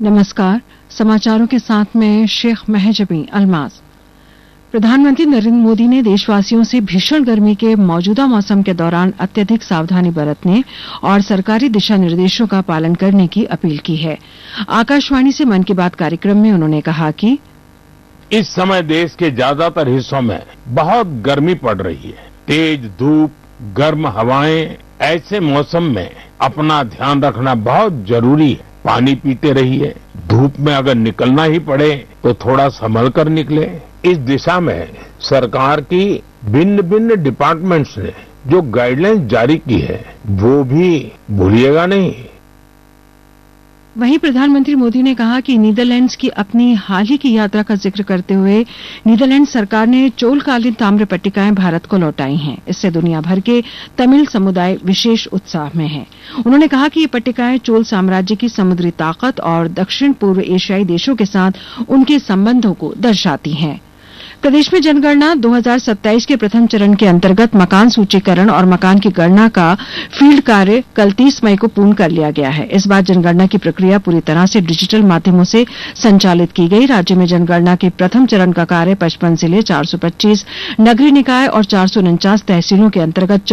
नमस्कार, समाचारों के साथ में शेख महजबी अल्माज। प्रधानमंत्री नरेंद्र मोदी ने देशवासियों से भीषण गर्मी के मौजूदा मौसम के दौरान अत्यधिक सावधानी बरतने और सरकारी दिशा निर्देशों का पालन करने की अपील की है। आकाशवाणी से मन की बात कार्यक्रम में उन्होंने कहा कि इस समय देश के ज्यादातर हिस्सों में बहुत गर्मी पड़ रही है। तेज धूप, गर्म हवाएं, ऐसे मौसम में अपना ध्यान रखना बहुत जरूरी है। पानी पीते रहिए। धूप में अगर निकलना ही पड़े तो थोड़ा संभल कर निकले। इस दिशा में सरकार की भिन्न भिन्न डिपार्टमेंट्स ने जो गाइडलाइंस जारी की है वो भी भूलिएगा नहीं। वहीं प्रधानमंत्री मोदी ने कहा कि नीदरलैंड्स की अपनी हाल ही की यात्रा का जिक्र करते हुए नीदरलैंड सरकार ने चोलकालीन ताम्र पट्टिकाएं भारत को लौटाई हैं। इससे दुनिया भर के तमिल समुदाय विशेष उत्साह में है। उन्होंने कहा कि ये पट्टिकाएं चोल साम्राज्य की समुद्री ताकत और दक्षिण पूर्व एशियाई देशों के साथ उनके संबंधों को दर्शाती हैं। प्रदेश में जनगणना 2027 के प्रथम चरण के अंतर्गत मकान सूचीकरण और मकान की गणना का फील्ड कार्य कल 30 मई को पूर्ण कर लिया गया है। इस बार जनगणना की प्रक्रिया पूरी तरह से डिजिटल माध्यमों से संचालित की गई। राज्य में जनगणना के प्रथम चरण का कार्य 55 जिले, 425 नगरीय निकाय और 449 तहसीलों के अंतर्गत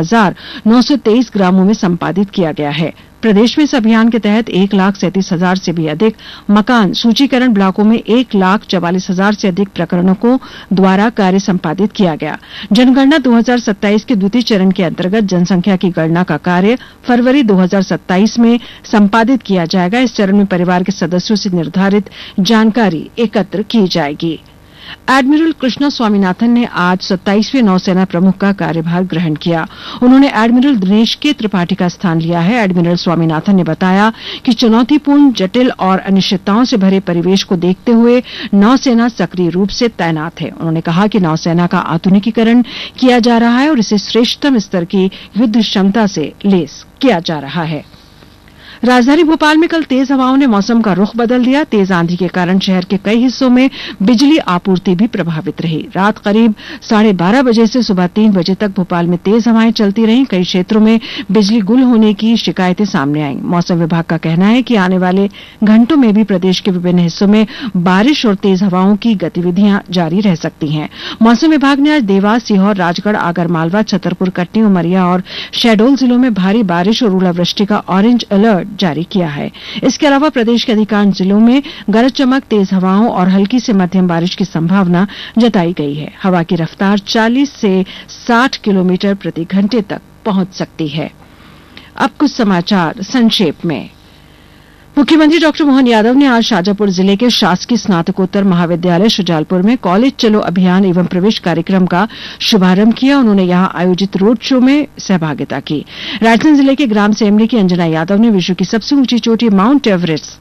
54,923 ग्रामों में संपादित किया गया है। प्रदेश में इस अभियान के तहत 1,37,000 से भी अधिक मकान सूचीकरण ब्लॉकों में 1,44,000 से अधिक प्रकरणों को द्वारा कार्य संपादित किया गया। जनगणना 2027 के द्वितीय चरण के अंतर्गत जनसंख्या की गणना का कार्य फरवरी 2027 में संपादित किया जाएगा। इस चरण में परिवार के सदस्यों से निर्धारित जानकारी एकत्र की जाएगी। एडमिरल कृष्णा स्वामीनाथन ने आज 27वें नौसेना प्रमुख का कार्यभार ग्रहण किया। उन्होंने एडमिरल दिनेश के त्रिपाठी का स्थान लिया है। एडमिरल स्वामीनाथन ने बताया कि चुनौतीपूर्ण, जटिल और अनिश्चितताओं से भरे परिवेश को देखते हुए नौसेना सक्रिय रूप से तैनात है। उन्होंने कहा कि नौसेना का आधुनिकीकरण किया जा रहा है और इसे श्रेष्ठतम स्तर की युद्ध क्षमता से लैस किया जा रहा है। राजधानी भोपाल में कल तेज हवाओं ने मौसम का रुख बदल दिया। तेज आंधी के कारण शहर के कई हिस्सों में बिजली आपूर्ति भी प्रभावित रही। रात करीब 12:30 बजे से सुबह 3 बजे तक भोपाल में तेज हवाएं चलती रहीं। कई क्षेत्रों में बिजली गुल होने की शिकायतें सामने आईं। मौसम विभाग का कहना है कि आने वाले घंटों में भी प्रदेश के विभिन्न हिस्सों में बारिश और तेज हवाओं की गतिविधियां जारी रह सकती हैं। मौसम विभाग ने आज देवास, सीहोर, राजगढ़, आगरमालवा, छतरपुर, कटनी, उमरिया और शहडोल जिलों में भारी बारिश और ओलावृष्टि का ऑरेंज अलर्ट जारी किया है। इसके अलावा प्रदेश के अधिकांश जिलों में गरज चमक, तेज हवाओं और हल्की से मध्यम बारिश की संभावना जताई गई है। हवा की रफ्तार 40 से 60 किलोमीटर प्रति घंटे तक पहुंच सकती है। अब कुछ समाचार संक्षेप में। मुख्यमंत्री डॉक्टर मोहन यादव ने आज शाजापुर जिले के शासकीय स्नातकोत्तर महाविद्यालय शुजालपुर में कॉलेज चलो अभियान एवं प्रवेश कार्यक्रम का शुभारंभ किया। उन्होंने यहां आयोजित रोड शो में सहभागिता की। रायसेन जिले के ग्राम सेमली की अंजना यादव ने विश्व की सबसे ऊंची चोटी माउंट एवरेस्ट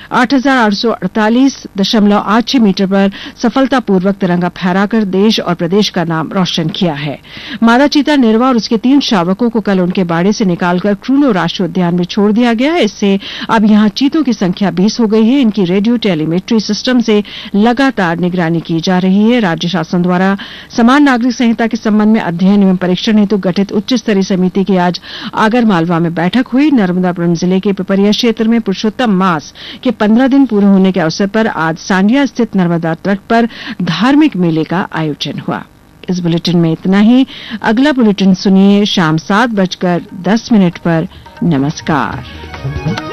8,848.86 मीटर पर सफलतापूर्वक तिरंगा फहराकर देश और प्रदेश का नाम रोशन किया है। मादा चीता निर्वा और उसके 3 शावकों को कल उनके बाड़े से निकालकर क्रूनो राष्ट्रीय उद्यान में छोड़ दिया गया है। इससे अब यहां चीतों की संख्या 20 हो गई है। इनकी रेडियो टेलीमेट्री सिस्टम से लगातार निगरानी की जा रही है। राज्य शासन द्वारा समान नागरिक संहिता के संबंध में अध्ययन एवं परीक्षण हेतु गठित उच्च स्तरीय समिति की आज आगरमालवा में बैठक हुई। नर्मदापुरम जिले के पिपरिया क्षेत्र में पुरुषोत्तम मास के 15 दिन पूरे होने के अवसर पर आज सांडिया स्थित नर्मदा तट पर धार्मिक मेले का आयोजन हुआ। इस बुलेटिन में इतना ही। अगला बुलेटिन सुनिए शाम 7:10 पर। नमस्कार।